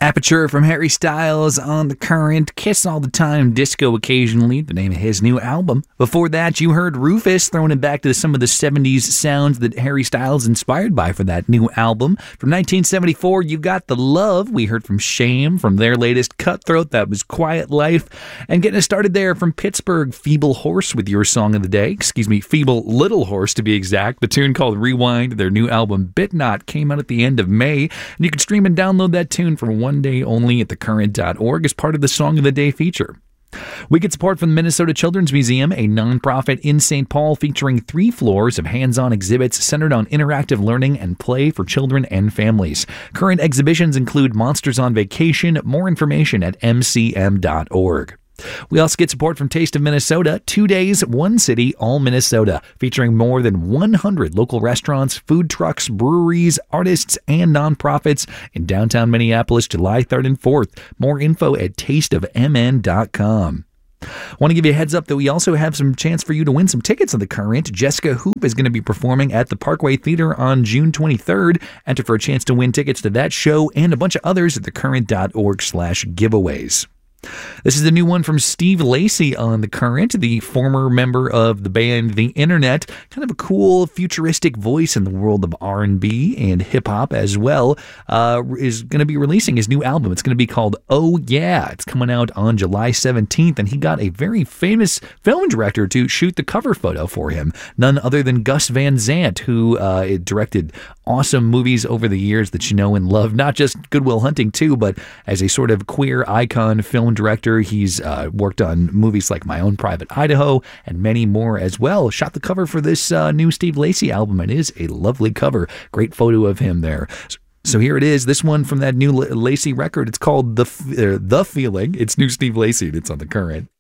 Aperture from Harry Styles on The Current. Kiss All the Time, Disco Occasionally, the name of his new album. Before that, you heard Rufus throwing it back to some of the 70s sounds that Harry Styles inspired by for that new album. From 1974, you got The Love. We heard from Shame from their latest Cutthroat. That was Quiet Life. And getting us started there from Pittsburgh, Feeble Horse with your song of the day. Feeble Little Horse to be exact. The tune called Rewind. Their new album Bit Not came out at the end of May. And you can stream and download that tune for one day only at thecurrent.org as part of the Song of the Day feature. We get support from the Minnesota Children's Museum, a nonprofit in St. Paul featuring 3 floors of hands-on exhibits centered on interactive learning and play for children and families. Current exhibitions include Monsters on Vacation. More information at mcm.org. We also get support from Taste of Minnesota, 2 days, 1 city, all Minnesota, featuring more than 100 local restaurants, food trucks, breweries, artists, and nonprofits in downtown Minneapolis, July 3rd and 4th. More info at tasteofmn.com. Want to give you a heads up that we also have some chance for you to win some tickets on The Current. Jessica Hoop is going to be performing at the Parkway Theater on June 23rd. Enter for a chance to win tickets to that show and a bunch of others at thecurrent.org/giveaways. This is a new one from Steve Lacy on The Current, the former member of the band The Internet. Kind of a cool, futuristic voice in the world of R&B and hip-hop as well. Is going to be releasing his new album. It's going to be called Oh Yeah. It's coming out on July 17th, and he got a very famous film director to shoot the cover photo for him. None other than Gus Van Sant, who directed awesome movies over the years that you know and love. Not just Good Will Hunting, too, but as a sort of queer icon film director. He's worked on movies like My Own Private Idaho and many more as well. Shot the cover for this new Steve Lacy album, and it is a lovely cover. Great photo of him there. So here it is, this one from that new Lacy record. It's called The Feeling. It's new Steve Lacy, and it's on The Current.